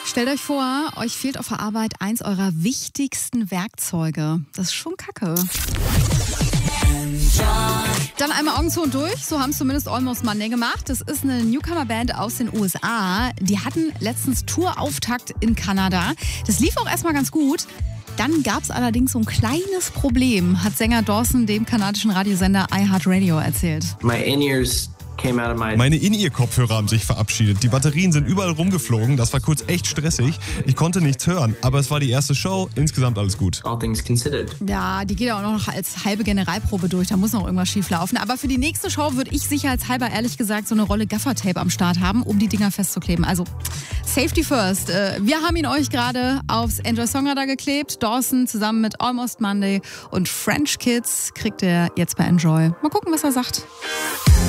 Stellt euch vor, euch fehlt auf der Arbeit eins eurer wichtigsten Werkzeuge. Das ist schon kacke. Dann einmal Augen zu und durch, so haben es zumindest Almost Monday gemacht. Das ist eine Newcomer-Band aus den USA. Die hatten letztens Tourauftakt in Kanada. Das lief auch erstmal ganz gut. Dann gab es allerdings so ein kleines Problem, hat Sänger Dawson dem kanadischen Radiosender iHeartRadio erzählt. Meine In-Ear-Kopfhörer haben sich verabschiedet. Die Batterien sind überall rumgeflogen. Das war kurz echt stressig. Ich konnte nichts hören, aber es war die erste Show. Insgesamt alles gut. All things considered. Ja, die geht auch noch als halbe Generalprobe durch. Da muss noch irgendwas schief laufen. Aber für die nächste Show würde ich sicherheitshalber ehrlich gesagt so eine Rolle Gaffertape am Start haben, um die Dinger festzukleben. Also Safety first. Wir haben ihn euch gerade aufs Enjoy Songradar geklebt. Dawson zusammen mit Almost Monday und French Kids kriegt er jetzt bei Enjoy. Mal gucken, was er sagt.